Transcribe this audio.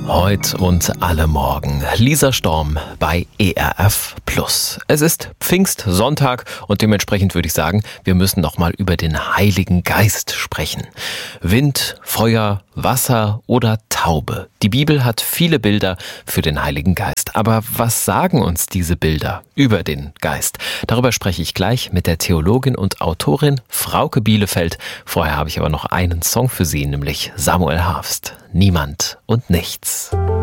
Heut und alle Morgen. Lisa Storm bei ERF Plus. Es ist Pfingstsonntag und dementsprechend würde ich sagen, wir müssen nochmal über den Heiligen Geist sprechen. Wind, Feuer, Wasser oder Taube. Die Bibel hat viele Bilder für den Heiligen Geist. Aber was sagen uns diese Bilder über den Geist? Darüber spreche ich gleich mit der Theologin und Autorin Frauke Bielefeld. Vorher habe ich aber noch einen Song für Sie, nämlich Samuel Harfst. Niemand und nichts.